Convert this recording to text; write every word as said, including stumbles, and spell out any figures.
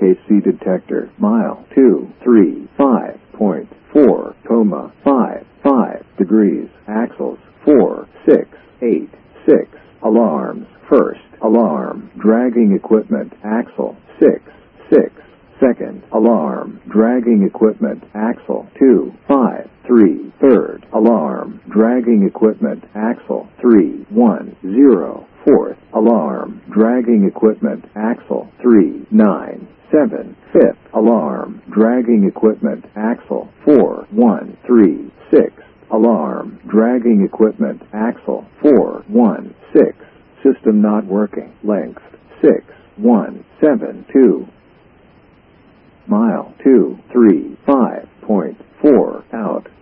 K C detector, mile two three five point four, coma five five degrees, axles four six eight six, alarms, first alarm, dragging equipment, axle six six, second alarm, dragging equipment, axle two five three, third alarm, dragging equipment, axle three one zero, fourth alarm, dragging equipment, axle three nine seven, fifth alarm, dragging equipment, axle four one three six, alarm, dragging equipment, axle four one six, system not working, length six one seven two, mile two three five point four, out.